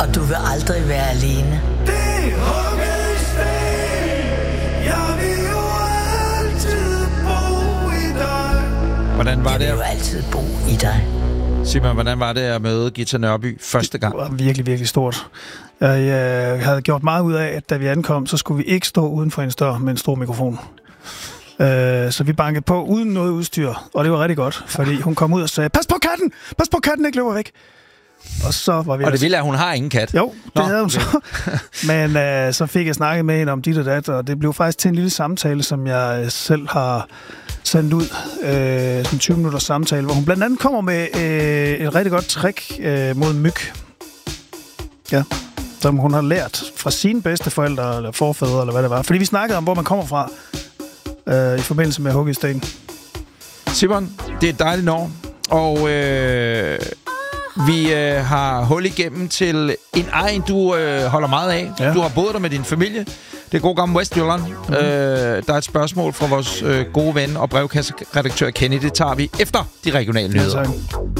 Og du vil aldrig være alene. Det er hugget sten. Jeg vil jo altid bo i dig. Hvordan var Jeg vil det? jo altid bo i dig. Simon, hvordan var det at møde Githa Nørby første gang? Det var virkelig, virkelig stort. Jeg havde gjort meget ud af, at da vi ankom, så skulle vi ikke stå uden for en dør med en stor mikrofon. Så vi bankede på uden noget udstyr, og det var rigtig godt, fordi hun kom ud og sagde, pas på katten! Pas på katten, ikke løber væk! Og så var vi... Og det ville at hun har ingen kat? Jo, det havde hun så. Men så fik jeg snakket med hende om dit og dat, og det blev faktisk til en lille samtale, som jeg selv har sendt ud. Sådan en 20 minutters samtale, hvor hun blandt andet kommer med et rigtig godt trick mod myg. Ja, som hun har lært fra sine bedsteforældre, eller forfædre, eller hvad det var. Fordi vi snakkede om, hvor man kommer fra, i forbindelse med hugget sten. Simon, det er et dejligt år, og vi har hul igennem til en egen, du holder meget af. Ja. Du har boet der med din familie. Det er god gammel Westjylland. Der er et spørgsmål fra vores gode ven og brevkasseredaktør Kenny. Det tager vi efter de regionale nyheder.